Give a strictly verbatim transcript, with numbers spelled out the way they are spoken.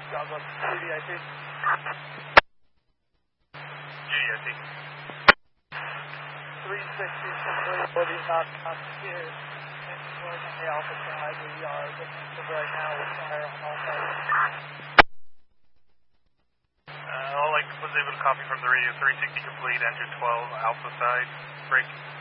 Douglas, G D I T. G D I T. three sixty complete, Woody not up here. And we're on the alpha side. We are defensive right now with fire on all sides. Uh, all I was able to copy from the radio, three sixty complete, engine twelve, alpha side, break.